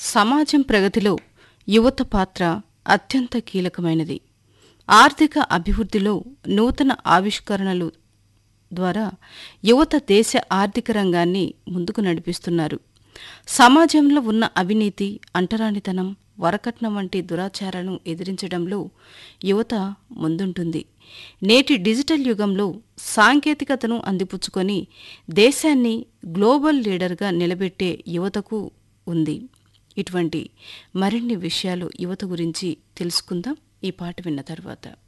సమాజం ప్రగతిలో యువత పాత్ర అత్యంత కీలకమైనది. ఆర్థిక అభివృద్ధిలో నూతన ఆవిష్కరణలు ద్వారా యువత దేశ ఆర్థిక రంగాన్ని ముందుకు నడిపిస్తున్నారు. సమాజంలో ఉన్న అవినీతి, అంటరానితనం, వరకట్నం వంటి దురాచారాలను ఎదిరించడంలో యువత ముందుంటుంది. నేటి డిజిటల్ యుగంలో సాంకేతికతను అందిపుచ్చుకొని దేశాన్ని గ్లోబల్ లీడర్గా నిలబెట్టే యువతకు ఉంది. ఇటువంటి మరిన్ని విషయాలు యువత గురించి తెలుసుకుందాం ఈ పాట విన్న తర్వాత.